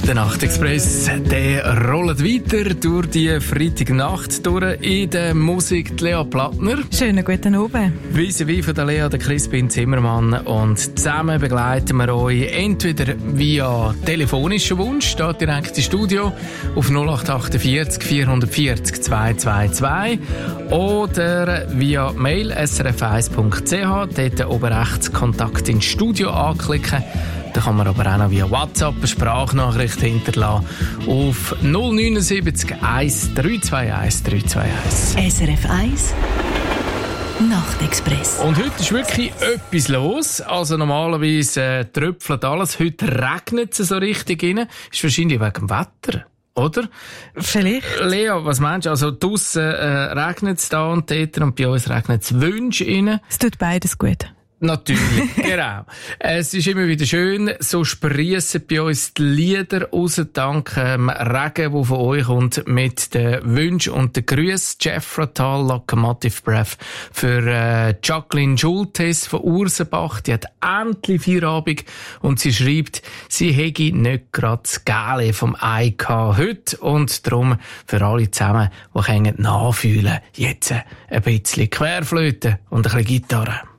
Der Nachtexpress, der rollt weiter durch die Freitagnacht durch in der Musik. Lea Plattner. Schönen guten Abend. Vis-à-vis von der Lea, der Crispin Zimmermann. Und zusammen begleiten wir euch entweder via telefonischen Wunsch, steht direkt im Studio, auf 0848 440 222 oder via Mail srf1.ch, dort oben rechts Kontakt ins Studio anklicken. Da kann man aber auch noch via WhatsApp eine Sprachnachricht hinterlassen auf 079 1321 321. SRF 1 Nachtexpress. Und heute ist wirklich etwas los. Also normalerweise tröpfelt alles. Heute regnet es so richtig rein. Ist wahrscheinlich wegen dem Wetter, oder? Vielleicht. Lea, was meinst du? Also draussen regnet es da und dort und bei uns regnet es Wünsche rein. Es tut beides gut. Natürlich, genau. Es ist immer wieder schön, so spriessen bei uns die Lieder raus, dank dem Regen, der von euch kommt, mit den Wünschen und den Grüßen. Jeffra Tal, Locomotive Breath für Jacqueline Schultes von Ursenbach. Die hat endlich Feierabend und sie schreibt, sie hätte nicht gerade das Gäle vom Ei gehabt heute und darum für alle zusammen, die nachfühlen, jetzt ein bisschen Querflöte und ein bisschen Gitarre.